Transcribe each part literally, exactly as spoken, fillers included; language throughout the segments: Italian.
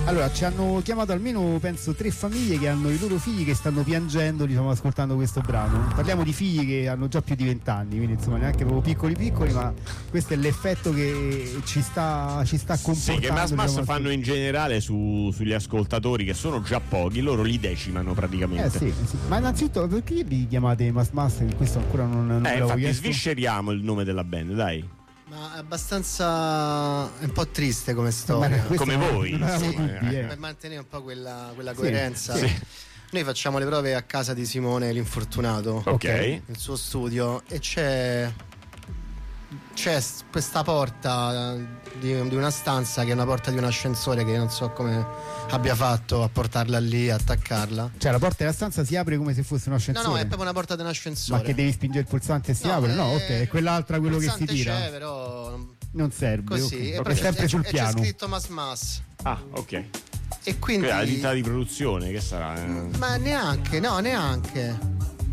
Allora, ci hanno chiamato almeno, penso, tre famiglie che hanno i loro figli che stanno piangendo, diciamo, ascoltando questo brano. Parliamo di figli che hanno già più di vent'anni, quindi insomma neanche proprio piccoli piccoli, ma questo è l'effetto che ci sta, ci sta comportando. Sì, che Mass Mass diciamo, fanno in generale su, sugli ascoltatori, che sono già pochi, loro li decimano praticamente. Eh sì, sì. Ma innanzitutto, perché vi chiamate Mass Mass? Questo ancora non, non Eh, l'avevo infatti chiesto. svisceriamo il nome della band, dai. Ma è abbastanza è un po' triste come storia. Ma come non, voi non avevamo Sì, dubbi, eh. per mantenere un po' quella, quella Sì, coerenza. sì. Noi facciamo le prove a casa di Simone L'Infortunato, Ok. nel suo studio, e c'è c'è questa porta di, di una stanza che è una porta di un ascensore che non so come abbia fatto a portarla lì, a attaccarla. Cioè la porta della stanza si apre come se fosse un No, ascensore. no, è proprio una porta di un ascensore. Ma che devi spingere il pulsante e si No, apre? No, è- ok, è quell'altra quello il che si pulsante tira. c'è, però Non serve. così, ok. e È poi c'è- sempre sul e piano. c'è scritto Mass Mass. Ah, ok. E quindi Quella è la ditta di produzione, che sarà? eh? Ma neanche, no, neanche.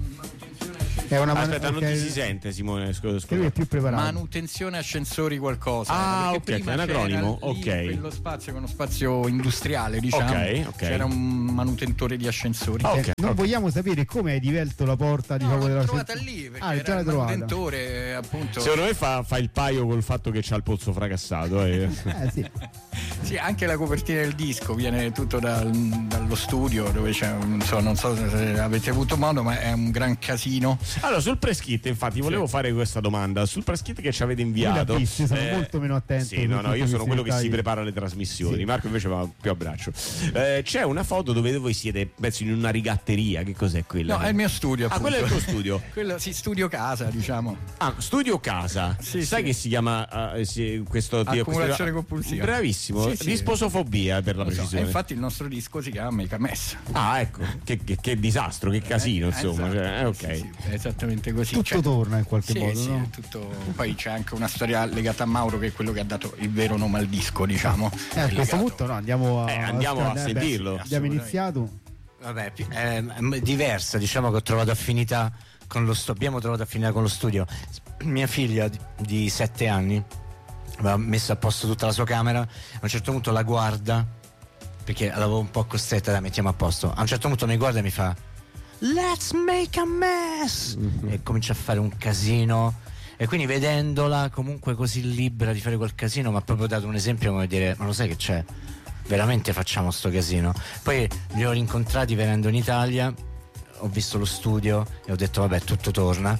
È una man- Aspetta, non ok. ti si sente, Simone, scusa, Che lui è scusa. più preparato. Manutenzione ascensori qualcosa. Ah, perché ok, prima che è un acronimo, c'era lì ok. quello spazio, che è uno spazio industriale, diciamo. Ok, ok. C'era un manutentore di ascensori. Ah, Eh, ok, non ok. vogliamo sapere come hai divelto la porta, diciamo, No, l'ho della trovata cent- lì perché Ah, era già il l'hai trovata. manutentore, appunto. Secondo me fa, fa il paio col fatto che c'ha il pozzo fracassato. Eh. Eh sì. Sì, anche la copertina del disco viene tutto dal- dallo studio dove c'è, non so, non so se avete avuto modo, ma è un gran casino. Allora, sul press kit, infatti, volevo fare questa domanda. Sul press kit che ci avete inviato, Lui l'ha visto, sono molto meno attento Sì, per no, no, tutti io sono questi quello che si dettagli. prepara le trasmissioni. Sì. Marco invece va più a braccio. Eh, c'è una foto dove voi siete, penso, in una rigatteria. Che cos'è quella? No, è il mio studio. Ah, appunto. quello è il tuo studio. Quello, sì, studio casa, diciamo. Ah, studio casa. Sì, Sai sì. che si chiama eh, sì, questo tipo? Accumulazione questo- compulsiva. Bravissimo. Sì, sì. Disposofobia, per la Lo so, precisione. e infatti il nostro disco si chiama Make a Mess. Ah, ecco, che, che- che disastro, che casino, Eh, insomma. esatto. Cioè, eh, ok. Sì, sì, è esattamente così. Tutto Cioè, torna in qualche sì, modo, sì, no? è tutto. Poi c'è anche una storia legata a Mauro, che è quello che ha dato il vero nome al disco, diciamo. Eh, a questo Legato- punto no, andiamo a, Eh, andiamo a beh, sentirlo. Abbiamo Assolutamente. iniziato. Vabbè, pi- è, è diversa, diciamo che ho trovato affinità con lo studio. Abbiamo trovato affinità con lo studio. Mia figlia di, di sette anni aveva messo a posto tutta la sua camera. A un certo punto la guarda, perché l'avevo un po' costretta, dai, mettiamo a posto. A un certo punto mi guarda e mi fa "Let's make a mess!" Mm-hmm. E comincia a fare un casino. E quindi vedendola comunque così libera di fare quel casino, mi ha proprio dato un esempio come dire: ma lo sai che c'è? Veramente facciamo sto casino. Poi li ho rincontrati venendo in Italia, ho visto lo studio e ho detto vabbè, tutto torna.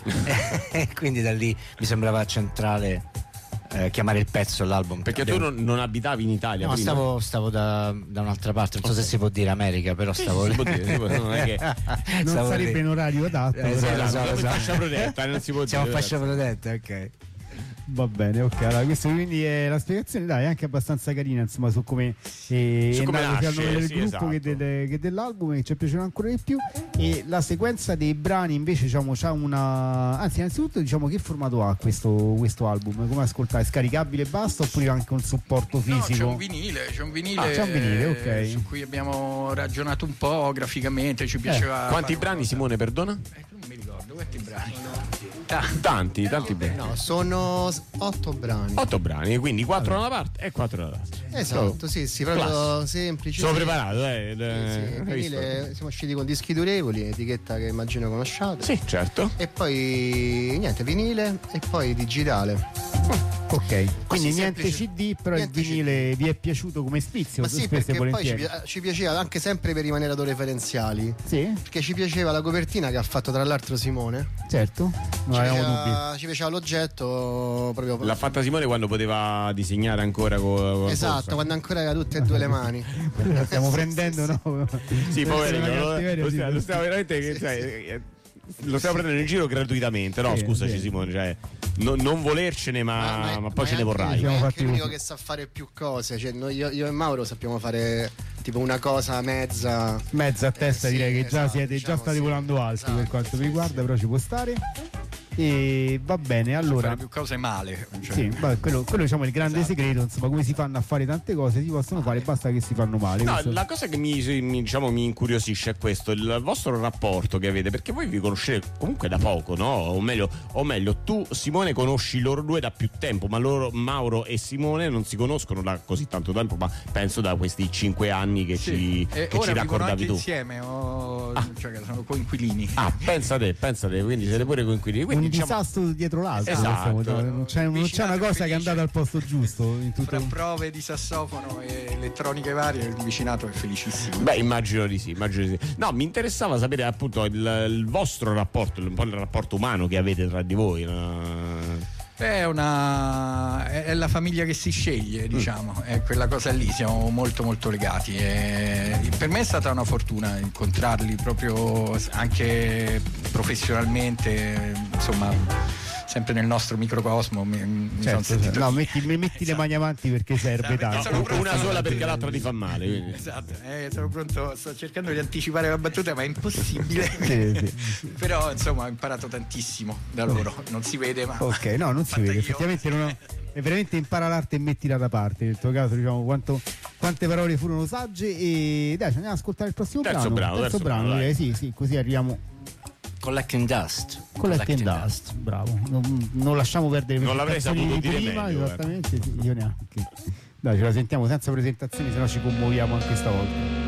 E quindi da lì mi sembrava centrale eh, chiamare il pezzo l'album. Perché tu non, non abitavi in Italia No, prima? stavo, stavo da, da un'altra parte, non so Ok. se si può dire America, però stavo si lì. può dire, si può- non è che- Non Stavo sarebbe lì. in orario adatto. Eh, però- esatto, Esatto, esatto, siamo in esatto. fascia protetta, non si può Siamo a dire. fascia protetta, ok. Va bene, ok. Allora, questo quindi è la spiegazione, dai, anche abbastanza carina, insomma, su come, eh, Su è come nato sia il nasce, nome del sì, gruppo esatto. che, del- che dell'album, che ci è piaciuto ancora di più. E la sequenza dei brani invece, diciamo, c'ha una. Anzi, innanzitutto, diciamo, che formato ha questo, questo album? Come ascoltare? È scaricabile e basta oppure anche un supporto No, c'è fisico? un vinile, c'è un vinile, Ah, c'è un vinile, ok. eh, su cui abbiamo ragionato un po' graficamente, ci piaceva. Quanti fare brani, una cosa- Simone, perdona? Eh, non mi ricordo, quanti brani? Tanti, tanti brani. No, sono s- otto brani. Otto brani, quindi quattro da una parte e quattro dall'altra. Esatto, sì, sì, proprio Classe. semplici. Sono sì. preparato, eh. Sì, eh, sì, hai vinile, visto? siamo usciti con dischi durevoli, etichetta che immagino conosciate. Sì, certo. E poi niente, vinile e poi digitale. Ok, quindi Così niente semplice. C D, però Niente il vinile vi è piaciuto come spizio? Ma sì, spesso e perché poi ci, volentieri. pi- ci piaceva anche sempre per rimanere autoreferenziali. Sì, Perché ci piaceva la copertina che ha fatto tra l'altro Simone. certo, non Ci avevamo dubbi. piaceva, ci piaceva l'oggetto proprio. L'ha fatta Simone quando poteva disegnare ancora con Esatto, quando ancora aveva tutte e due le mani. Lo stiamo prendendo, no? Sì, Per essere poverino, una lo, cattiveria, lo sì. stiamo, lo stiamo veramente che, sai, eh, lo stiamo prendendo in giro gratuitamente. No, Sì, scusaci sì. Simone, cioè, no- non volercene, ma, ma, poi ce ne vorrai. Siamo Ma è fatti anche l'unico così. che sa fare più cose. Cioè, noi- io, io e Mauro sappiamo fare tipo una cosa mezza. Mezza a testa, Eh, sì, direi che già esatto, siete diciamo già stati sì. volando alti Esatto, per quanto sì, mi riguarda, sì. però ci può stare. E va bene, allora. Fare più cose male. Cioè. Sì, vabbè, quello, quello diciamo è il grande Esatto. segreto, insomma, come si fanno a fare tante cose, si possono fare, basta che si fanno male. No, questo- la cosa che mi, mi, diciamo, mi incuriosisce è questo, il vostro rapporto che avete, perché voi vi conoscete comunque da poco, no? O meglio, o meglio, tu Simone conosci loro due da più tempo, ma loro, Mauro e Simone, non si conoscono da così tanto tempo, ma penso da questi cinque anni che Sì. ci, E che ora ci vivono raccontavi anche tu. insieme, o... cioè che sono coinquilini. Ah, pensa te, pensa te, quindi siete pure coinquilini. Quindi, un diciamo, disastro dietro l'altro, Esatto. insomma, non c'è, non c'è una cosa che è andata al posto giusto in tutto. Fra prove di sassofono e elettroniche varie, il vicinato è felicissimo. Beh, immagino di sì, immagino di sì. No, mi interessava sapere appunto il, il vostro rapporto, un po' il rapporto umano che avete tra di voi. No? È una è la famiglia che si sceglie, diciamo, mm. è quella cosa lì, siamo molto molto legati e per me è stata una fortuna incontrarli proprio anche professionalmente, insomma, sempre nel nostro microcosmo mi, mi Certo, sono sentito certo. No, metti, metti le mani avanti perché serve Esatto, tanto. sono pronto. Una sola perché l'altra ti fa male. Quindi. Esatto, eh, sono pronto, sto cercando di anticipare la battuta ma è impossibile. Sì, sì. Però insomma ho imparato tantissimo da loro, non si vede ma Ok, no, non si fatta vede, io. effettivamente non ho, è veramente impara l'arte e mettila da parte. Nel tuo caso, diciamo, quanto, quante parole furono sagge. E dai, ci andiamo ad ascoltare il prossimo Terzo brano. brano, terzo brano, brano, direi, sì, sì, così arriviamo. Collecting Dust. Collecting Dust, bravo. Non, non lasciamo perdere le Non l'avrei presentazioni saputo di dire prima, meglio, esattamente, sì, io neanche. Dai, ce la sentiamo senza presentazioni, se no ci commuoviamo anche stavolta.